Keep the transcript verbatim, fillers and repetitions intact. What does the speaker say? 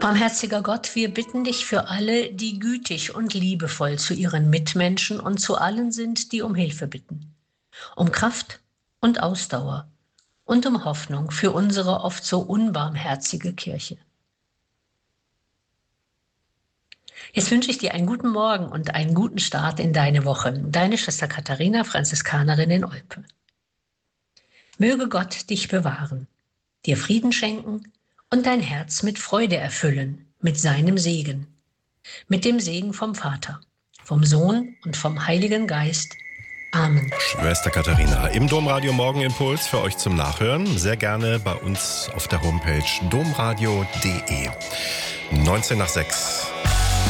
Barmherziger Gott, wir bitten dich für alle, die gütig und liebevoll zu ihren Mitmenschen und zu allen sind, die um Hilfe bitten. Um Kraft und Ausdauer und um Hoffnung für unsere oft so unbarmherzige Kirche. Jetzt wünsche ich dir einen guten Morgen und einen guten Start in deine Woche. Deine Schwester Katharina, Franziskanerin in Olpe. Möge Gott dich bewahren, dir Frieden schenken und dein Herz mit Freude erfüllen, mit seinem Segen, mit dem Segen vom Vater, vom Sohn und vom Heiligen Geist. Amen. Schwester Katharina im Domradio Morgenimpuls für euch zum Nachhören. Sehr gerne bei uns auf der Homepage domradio punkt de. neunzehn nach sechs.